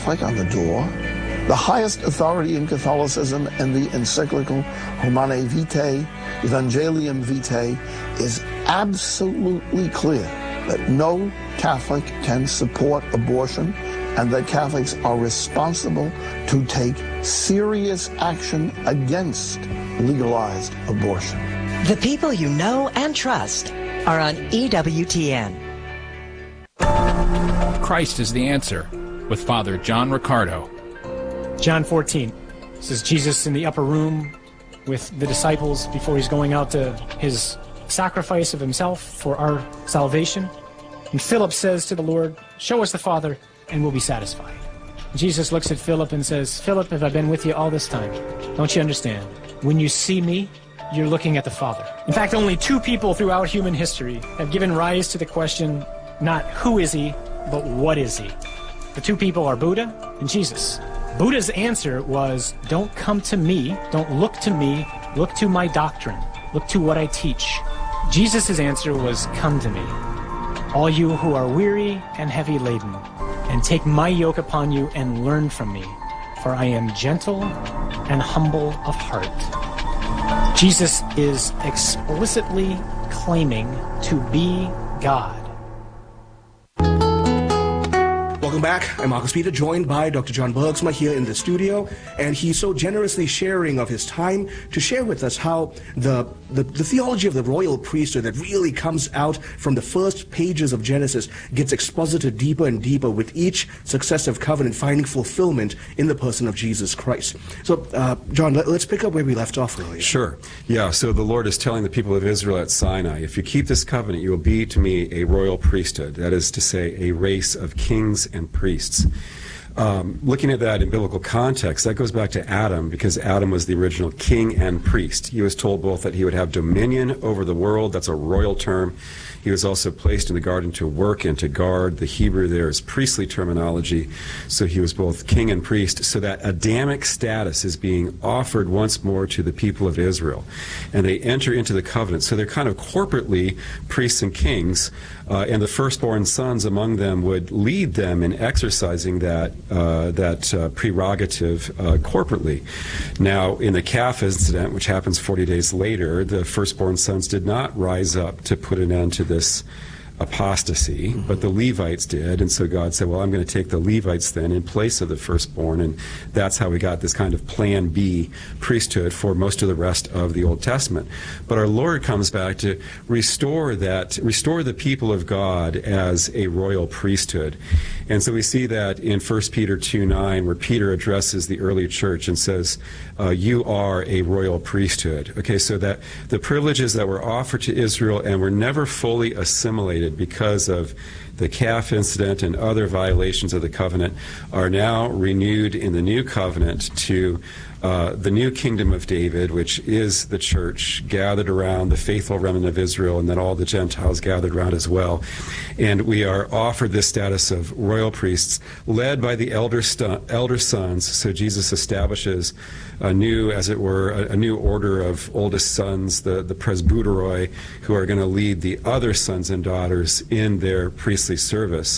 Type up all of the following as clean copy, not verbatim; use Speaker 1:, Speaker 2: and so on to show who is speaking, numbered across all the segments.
Speaker 1: Catholic on the door. The highest authority in Catholicism and the encyclical Humanae Vitae, Evangelium Vitae, is absolutely clear that no Catholic can support abortion and that Catholics are responsible to take serious action against legalized abortion.
Speaker 2: The people you know and trust are on EWTN.
Speaker 3: Christ is the Answer with Father John Riccardo.
Speaker 4: John 14. This is Jesus in the upper room with the disciples before he's going out to his sacrifice of himself for our salvation. And Philip says to the Lord, "Show us the Father, and we'll be satisfied." Jesus looks at Philip and says, "Philip, have I been with you all this time? Don't you understand? When you see me, you're looking at the Father." In fact, only two people throughout human history have given rise to the question, not who is he, but what is he? The two people are Buddha and Jesus. Buddha's answer was, don't come to me, don't look to me, look to my doctrine, look to what I teach. Jesus' answer was, come to me, all you who are weary and heavy laden, and take my yoke upon you and learn from me, for I am gentle and humble of heart. Jesus is explicitly claiming to be God.
Speaker 5: Welcome back. I'm Marcus Peter, joined by Dr. John Bergsma here in the studio, and he's so generously sharing of his time to share with us how the theology of the royal priesthood that really comes out from the first pages of Genesis gets exposited deeper and deeper with each successive covenant finding fulfillment in the person of Jesus Christ. So, John, let's pick up where we left off earlier.
Speaker 6: Sure. Yeah, so the Lord is telling the people of Israel at Sinai, if you keep this covenant, you will be to me a royal priesthood. That is to say, a race of kings and priests. Looking at that in biblical context, that goes back to Adam, because Adam was the original king and priest. He was told both that he would have dominion over the world, that's a royal term. He was also placed in the garden to work and to guard. The Hebrew there is priestly terminology, so he was both king and priest. So that Adamic status is being offered once more to the people of Israel. And they enter into the covenant. So they're kind of corporately priests and kings, and the firstborn sons among them would lead them in exercising that prerogative corporately. Now, in the calf incident, which happens 40 days later, the firstborn sons did not rise up to put an end to this apostasy, but the Levites did, and so God said, well, I'm going to take the Levites then in place of the firstborn, and that's how we got this kind of plan B priesthood for most of the rest of the Old Testament. But our Lord comes back to restore the people of God as a royal priesthood. And so we see that in 1 Peter 2:9, where Peter addresses the early church and says, you are a royal priesthood. Okay, so that the privileges that were offered to Israel and were never fully assimilated because of the calf incident and other violations of the covenant are now renewed in the new covenant to the new kingdom of David, which is the church gathered around the faithful remnant of Israel, and then all the Gentiles gathered around as well. And we are offered this status of royal priests led by the elder sons. So Jesus establishes a new, as it were, a new order of oldest sons, the presbyteroi, who are going to lead the other sons and daughters in their priestly service.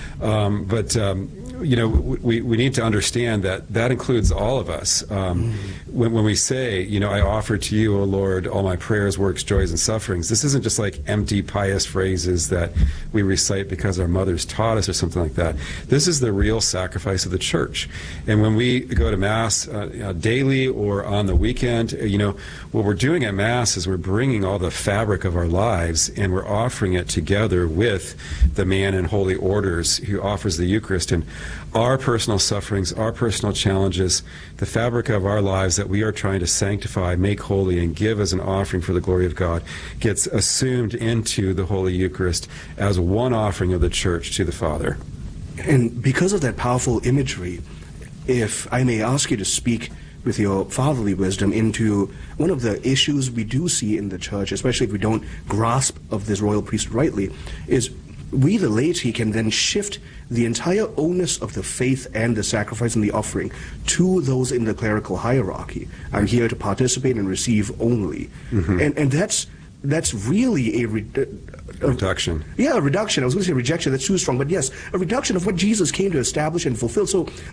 Speaker 6: You know, we need to understand that includes all of us. When we say, you know, I offer to you, O Lord, all my prayers, works, joys, and sufferings, this isn't just like empty pious phrases that we recite because our mothers taught us or something like that. This is the real sacrifice of the church. And when we go to Mass daily or on the weekend, you know, what we're doing at Mass is we're bringing all the fabric of our lives and we're offering it together with the man in holy orders who offers the Eucharist. And our personal sufferings, our personal challenges, the fabric of our lives that we are trying to sanctify, make holy, and give as an offering for the glory of God gets assumed into the Holy Eucharist as one offering of the Church to the Father.
Speaker 5: And because of that powerful imagery, if I may ask you to speak with your fatherly wisdom into one of the issues we do see in the Church, especially if we don't grasp of this royal priesthood rightly, is we, the laity, can then shift the entire onus of the faith and the sacrifice and the offering to those in the clerical hierarchy. I'm here to participate and receive only. Mm-hmm. And that's really a
Speaker 6: reduction.
Speaker 5: Yeah, a reduction. I was going to say rejection, that's too strong, but yes, a reduction of what Jesus came to establish and fulfill. So